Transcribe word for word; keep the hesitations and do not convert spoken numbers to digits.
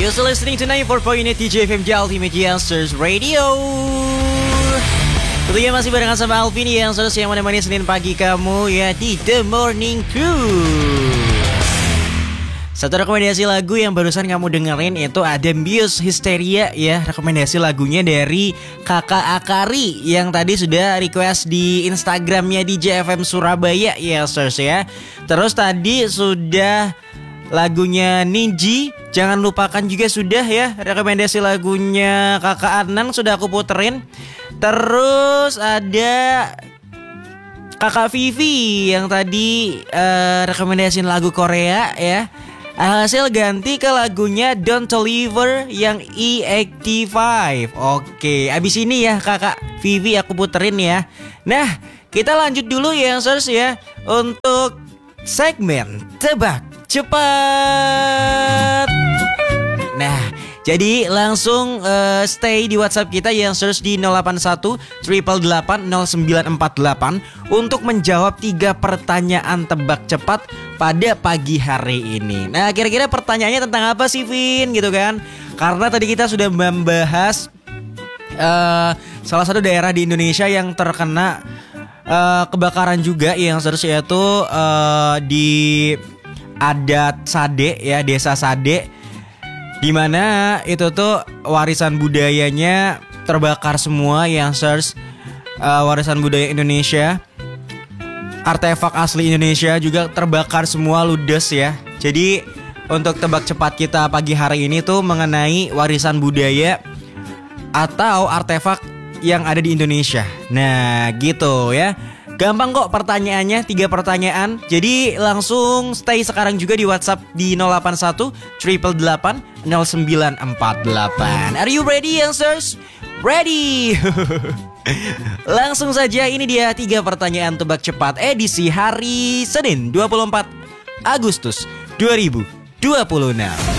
You're still listening to ninety-four point eight D J F M The Ultimate Youngsters Radio. Tentunya masih barengan sama Alvin Youngsters yang menemani Senin pagi kamu ya di The Morning Crew. Satu rekomendasi lagu yang barusan kamu dengerin itu ada Muse Hysteria ya. Rekomendasi lagunya dari Kakak Akari yang tadi sudah request di Instagramnya D J F M Surabaya ya sirs ya. Terus tadi sudah lagunya Ninji, jangan lupakan juga sudah ya. Rekomendasi lagunya Kakak Anang sudah aku puterin. Terus ada Kakak Vivi yang tadi uh, rekomendasiin lagu Korea ya. Hasil ganti ke lagunya Don't Deliver yang E delapan puluh lima. Oke, abis ini ya Kakak Vivi aku puterin ya. Nah, kita lanjut dulu ya sirs ya untuk segmen Tebak Cepat. Nah, jadi langsung uh, stay di WhatsApp kita yang search di nol delapan satu delapan delapan nol sembilan empat delapan untuk menjawab tiga pertanyaan tebak cepat pada pagi hari ini. Nah, kira-kira pertanyaannya tentang apa sih, Vin? Gitu kan? Karena tadi kita sudah membahas uh, salah satu daerah di Indonesia yang terkena uh, kebakaran juga yang search yaitu uh, di adat Sade ya, desa Sade. Dimana itu tuh warisan budayanya terbakar semua yang search uh, warisan budaya Indonesia. Artefak asli Indonesia juga terbakar semua ludes ya. Jadi untuk tebak cepat kita pagi hari ini tuh mengenai warisan budaya atau artefak yang ada di Indonesia. Nah gitu ya. Gampang kok pertanyaannya, tiga pertanyaan. Jadi langsung stay sekarang juga di WhatsApp di nol delapan satu delapan delapan nol sembilan empat delapan. Are you ready youngsters? Ready. Langsung saja, ini dia tiga pertanyaan tebak cepat edisi hari Senin dua puluh empat Agustus dua ribu dua puluh enam.